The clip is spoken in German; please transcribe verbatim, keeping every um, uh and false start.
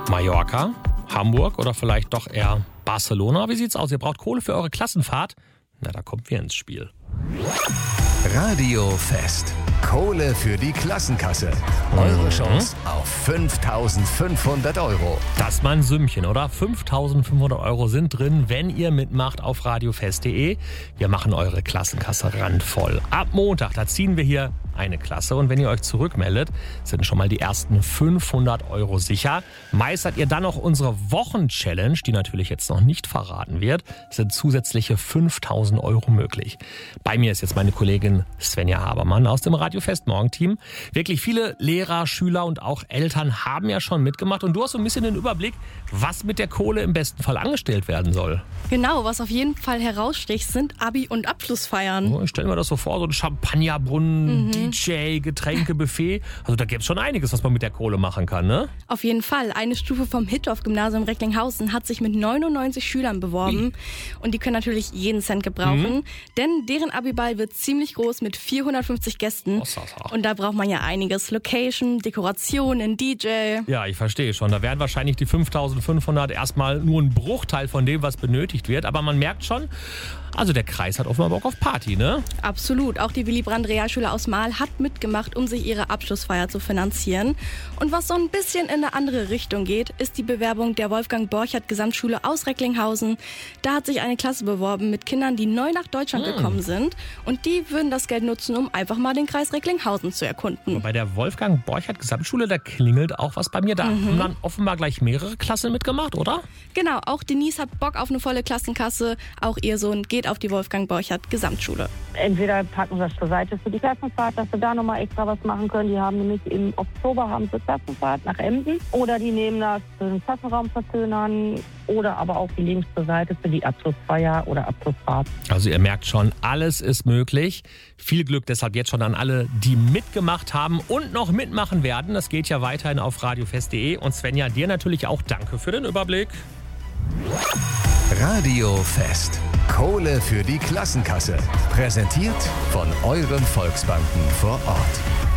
Mallorca, Hamburg oder vielleicht doch eher Barcelona? Wie sieht's aus? Ihr braucht Kohle für eure Klassenfahrt? Na, da kommt wir ins Spiel. Radio Fest. Kohle für die Klassenkasse. Eure Chance auf fünftausendfünfhundert Euro. Das ist mal ein Sümmchen, oder? fünftausendfünfhundert Euro sind drin, wenn ihr mitmacht auf radiofest punkt de. Wir machen eure Klassenkasse randvoll. Ab Montag, da ziehen wir hier eine Klasse. Und wenn ihr euch zurückmeldet, sind schon mal die ersten fünfhundert Euro sicher. Meistert ihr dann noch unsere Wochenchallenge, die natürlich jetzt noch nicht verraten wird, sind zusätzliche fünftausend Euro möglich. Bei mir ist jetzt meine Kollegin Svenja Habermann aus dem Radiofest Morgenteam. Wirklich viele Lehrer, Schüler und auch Eltern haben ja schon mitgemacht. Und du hast so ein bisschen den Überblick, was mit der Kohle im besten Fall angestellt werden soll. Genau, was auf jeden Fall heraussticht, sind Abi- und Abschlussfeiern. Oh, ich stelle mir das so vor, so ein Champagnerbrunnen, Mhm. D J, Getränke, Buffet. Also da gäbe es schon einiges, was man mit der Kohle machen kann, ne? Auf jeden Fall. Eine Stufe vom Hittorf-Gymnasium Recklinghausen hat sich mit neunundneunzig Schülern beworben. Und die können natürlich jeden Cent gebrauchen. Mhm. Denn deren Abiball wird ziemlich groß mit vierhundertfünfzig Gästen. Und da braucht man ja einiges. Location, Dekorationen, D J. Ja, ich verstehe schon. Da wären wahrscheinlich die fünftausendfünfhundert erstmal nur ein Bruchteil von dem, was benötigt wird. Aber man merkt schon, also der Kreis hat offenbar Bock auf Party, ne? Absolut. Auch die Willy Brandt Realschule aus Mahl hat mitgemacht, um sich ihre Abschlussfeier zu finanzieren. Und was so ein bisschen in eine andere Richtung geht, ist die Bewerbung der Wolfgang Borchert Gesamtschule aus Recklinghausen. Da hat sich eine Klasse beworben mit Kindern, die neu nach Deutschland Hm. gekommen sind. Und die würden das Geld nutzen, um einfach mal den Kreis Recklinghausen zu erkunden. Bei der Wolfgang Borchert Gesamtschule, da klingelt auch was bei mir. Da Mhm. haben dann offenbar gleich mehrere Klassen mitgemacht, oder? Genau, auch Denise hat Bock auf eine volle Klassenkasse. Auch ihr Sohn geht auf die Wolfgang Borchert Gesamtschule. Entweder packen sie das zur Seite für die Klassenfahrt, dass sie da nochmal extra was machen können. Die haben nämlich im Oktober haben sie Klassenfahrt nach Emden. Oder die nehmen das für den Klassenraum verzögern. Oder aber auch die legen es zur Seite für die Abschlussfeier oder Abschlussfahrt. Also ihr merkt schon, alles ist möglich. Viel Glück deshalb jetzt schon an alle, die mitgemacht haben und noch mitmachen werden. Das geht ja weiterhin auf radiofest punkt de. Und Svenja, dir natürlich auch danke für den Überblick. Radio Fest. Kohle für die Klassenkasse. Präsentiert von euren Volksbanken vor Ort.